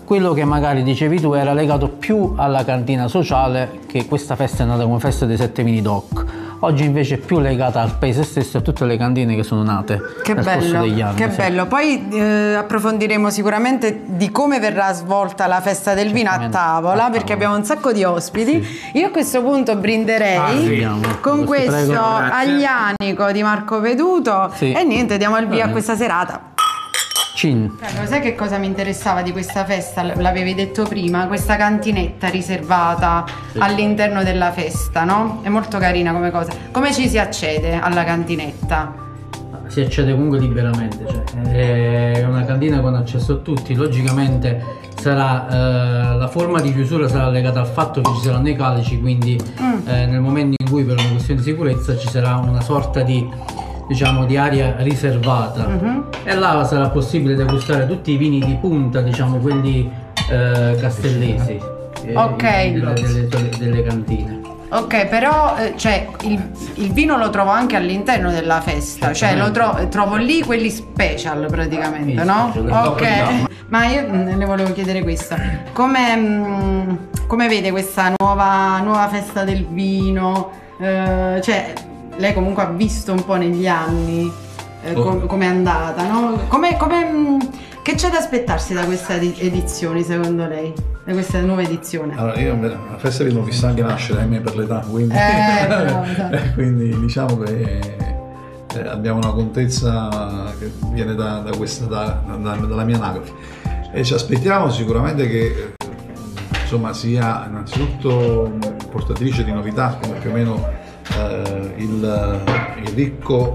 quello che magari dicevi tu era legato più alla cantina sociale, che questa festa è nata come festa dei 7 mini doc. Oggi invece è più legata al paese stesso e a tutte le cantine che sono nate nel corso degli anni. Che bello, poi approfondiremo sicuramente di come verrà svolta la festa del vino a tavola, perché abbiamo un sacco di ospiti. Sì. Io a questo punto brinderei con questo Aglianico di Marco Veduto, e niente, diamo il via a questa serata. Carlo, sai che cosa mi interessava di questa festa? L'avevi detto prima, questa cantinetta riservata all'interno della festa, no? È molto carina come cosa. Come ci si accede alla cantinetta? Si accede comunque liberamente, cioè è una cantina con accesso a tutti. Logicamente sarà la forma di chiusura sarà legata al fatto che ci saranno i calici, quindi nel momento in cui per una questione di sicurezza ci sarà una sorta di, diciamo, di area riservata, e là sarà possibile degustare tutti i vini di punta, diciamo quelli castellesi, delle cantine. Ok, però cioè, il vino lo trovo anche all'interno della festa, cioè lo trovo lì quelli special praticamente, no? Ok, ma io le volevo chiedere questo, come vede questa nuova festa del vino? Cioè, lei comunque ha visto un po' negli anni come è andata, no? Che c'è da aspettarsi da questa edizione, secondo lei? Da questa nuova edizione? Allora, io la festa di nuovo sta anche nascere, ahimè, per l'età, quindi, quindi diciamo che abbiamo una contezza che viene dalla mia anagrafe, e ci aspettiamo sicuramente che insomma sia innanzitutto portatrice di novità, come più o meno il ricco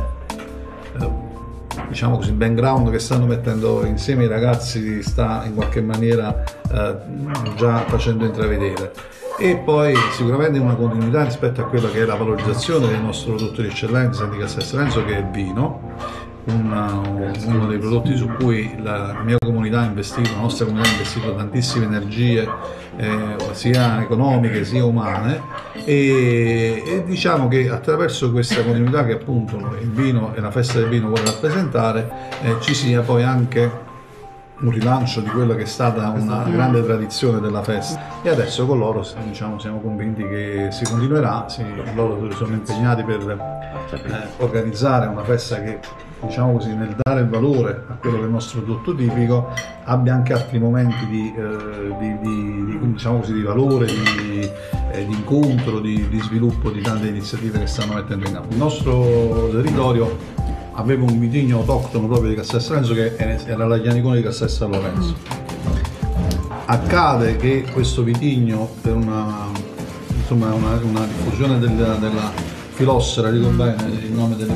diciamo così background che stanno mettendo insieme i ragazzi sta in qualche maniera già facendo intravedere, e poi sicuramente una continuità rispetto a quella che è la valorizzazione del nostro prodotto di eccellenza di Castel Lorenzo, che è il vino, uno dei prodotti su cui la mia comunità ha investito, la nostra comunità ha investito tantissime energie, sia economiche sia umane, e diciamo che attraverso questa continuità che appunto il vino e la festa del vino vuole rappresentare, ci sia poi anche un rilancio di quella che è stata una grande tradizione della festa, e adesso con loro diciamo, siamo convinti che si continuerà. Loro sono impegnati per organizzare una festa che, diciamo così, nel dare il valore a quello che è il nostro prodotto tipico, abbia anche altri momenti diciamo così, di valore, di incontro, di sviluppo di tante iniziative che stanno mettendo in campo. Il nostro territorio aveva un vitigno autoctono proprio di Castel Lorenzo, che era l'Aglianicone di Castel Lorenzo. Accade che questo vitigno, per una diffusione della filossera, dico bene il nome delle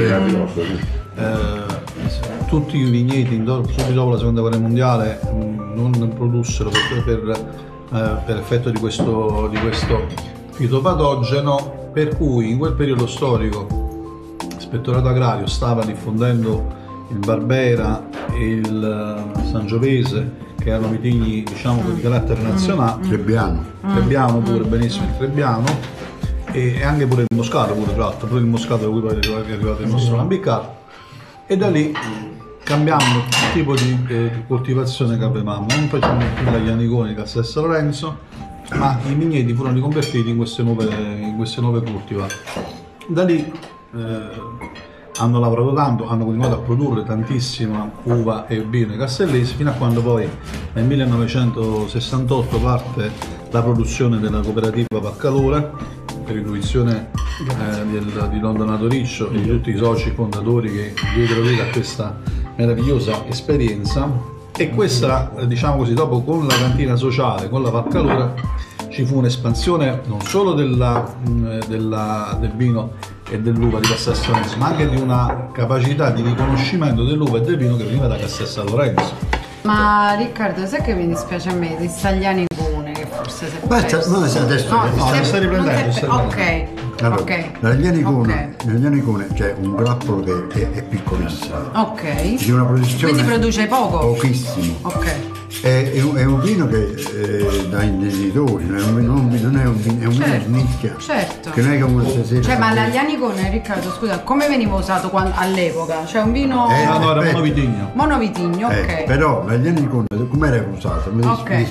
tutti i vigneti subito dopo la seconda guerra mondiale non produssero per effetto di questo fitopatogeno, per cui in quel periodo storico l'Ispettorato Agrario stava diffondendo il Barbera e il Sangiovese, che erano vitigni, diciamo, di carattere nazionale. Trebbiano pure, benissimo, il Trebbiano, e anche pure il Moscato, pure il Moscato da cui poi è arrivato il nostro Lambicato, e da lì cambiammo il tipo di coltivazione che avevamo, non facciamo più gli Aglianiconi di Castel Lorenzo, ma i vigneti furono riconvertiti in queste nuove cultivar. Da lì hanno lavorato tanto, hanno continuato a produrre tantissima uva e vino castellesi, fino a quando poi nel 1968 parte la produzione della cooperativa Baccalora, per intuizione di Don Donato Riccio e di tutti i soci fondatori che diedero vita a questa meravigliosa esperienza. E questa, diciamo così, dopo con la cantina sociale, con la Baccalora, ci fu un'espansione non solo del vino e dell'uva di Castel Lorenzo, ma anche di una capacità di riconoscimento dell'uva e del vino che veniva da Castel Lorenzo. Ma Riccardo, sai che mi dispiace a me di Staglianicone, che forse si è perso? No, sta riprendendo. Ok. Allora, ok. Nell'Aglianicone c'è un grappolo che è piccolissimo. Ok. C'è una produzione. Quindi produce poco? Pochissimo. Ok. è un vino che da intenditori, non è un vino, è un vino di nicchia. Certo. Che non è come stasera. Cioè, ma l'Aglianicone, Riccardo, scusa, come veniva usato all'epoca? Cioè un vino. No, era monovitigno. Monovitigno, ok. Però l'Aglianicone come era usato? Ok.